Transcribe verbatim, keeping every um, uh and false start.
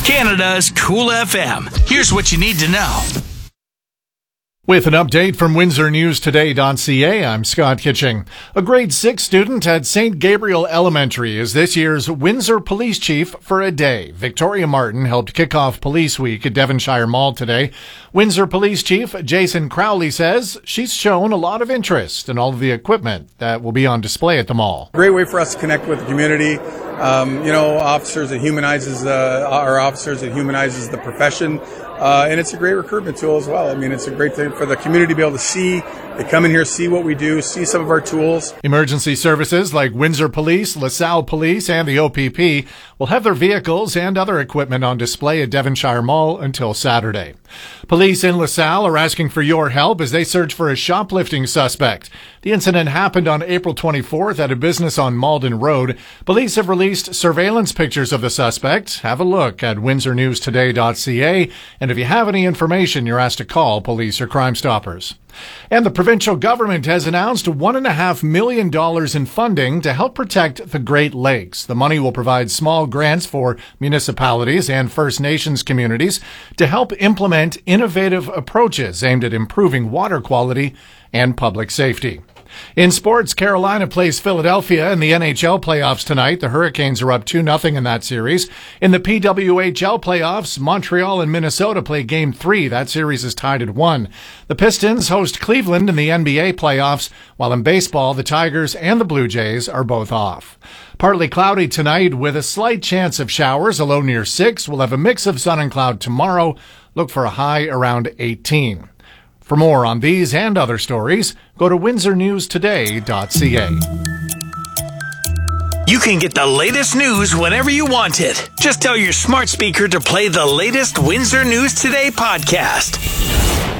Canada's Cool F M. Here's what you need to know. With an update from Windsor News Today dot C A, I'm Scott Kitching. A grade six student at Saint Gabriel Elementary is this year's Windsor Police Chief for a day. Victoria Martin helped kick off Police Week at Devonshire Mall today. Windsor Police Chief Jason Crowley says she's shown a lot of interest in all of the equipment that will be on display at the mall. Great way for us to connect with the community. Um, you know, officers, it humanizes uh, our officers, it humanizes the profession. Uh, and it's a great recruitment tool as well. I mean, it's a great thing for the community to be able to see. They come in here, see what we do, see some of our tools. Emergency services like Windsor Police, LaSalle Police, and the O P P will have their vehicles and other equipment on display at Devonshire Mall until Saturday. Police in LaSalle are asking for your help as they search for a shoplifting suspect. The incident happened on April twenty-fourth at a business on Malden Road. Police have released surveillance pictures of the suspect. Have a look at Windsor News Today dot C A, and if you have any information, you're asked to call police or Crime Stoppers. And the provincial government has announced one and a half million dollars in funding to help protect the Great Lakes. The money will provide small grants for municipalities and First Nations communities to help implement innovative approaches aimed at improving water quality and public safety. In sports, Carolina plays Philadelphia in the N H L playoffs tonight. The Hurricanes are up two nothing in that series. In the P W H L playoffs, Montreal and Minnesota play Game three. That series is tied at one. The Pistons host Cleveland in the N B A playoffs, while in baseball, the Tigers and the Blue Jays are both off. Partly cloudy tonight with a slight chance of showers, a low near six. We'll have a mix of sun and cloud tomorrow. Look for a high around eighteen. For more on these and other stories, go to Windsor News Today dot C A. You can get the latest news whenever you want it. Just tell your smart speaker to play the latest Windsor News Today podcast.